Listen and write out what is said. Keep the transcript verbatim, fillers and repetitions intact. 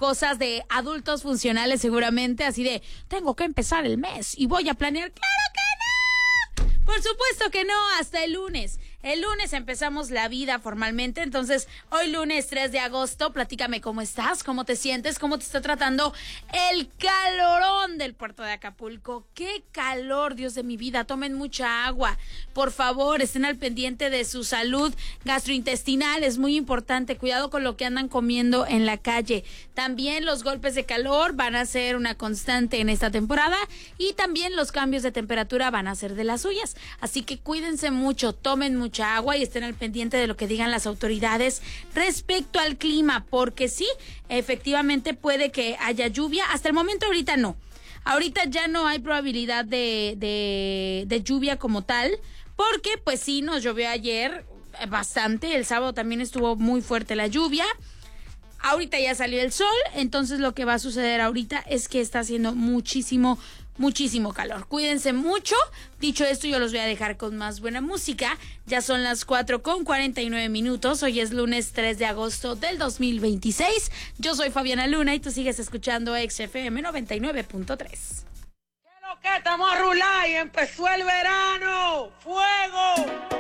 cosas de adultos funcionales seguramente, así de, tengo que empezar el mes y voy a planear. ¡Claro que no! Por supuesto que no, hasta el lunes. El lunes empezamos la vida formalmente, entonces hoy lunes tres de agosto, platícame cómo estás, cómo te sientes, cómo te está tratando el calorón del puerto de Acapulco. ¡Qué calor, Dios de mi vida! Tomen mucha agua, por favor, estén al pendiente de su salud gastrointestinal, es muy importante, cuidado con lo que andan comiendo en la calle. También los golpes de calor van a ser una constante en esta temporada y también los cambios de temperatura van a ser de las suyas, así que cuídense mucho, tomen mucho mucha agua y estén al pendiente de lo que digan las autoridades respecto al clima, porque sí, efectivamente puede que haya lluvia. Hasta el momento ahorita no. Ahorita ya no hay probabilidad de, de, de lluvia como tal, porque pues sí, nos llovió ayer bastante. El sábado también estuvo muy fuerte la lluvia. Ahorita ya salió el sol, entonces lo que va a suceder ahorita es que está haciendo muchísimo, muchísimo calor. Cuídense mucho. Dicho esto, yo los voy a dejar con más buena música. Ya son las cuatro con cuarenta y nueve minutos. Hoy es lunes tres de agosto del dos mil veintiséis. Yo soy Fabiana Luna y tú sigues escuchando X F M noventa y nueve punto tres. ¿Qué es lo que estamos a rular y empezó el verano? ¡Fuego!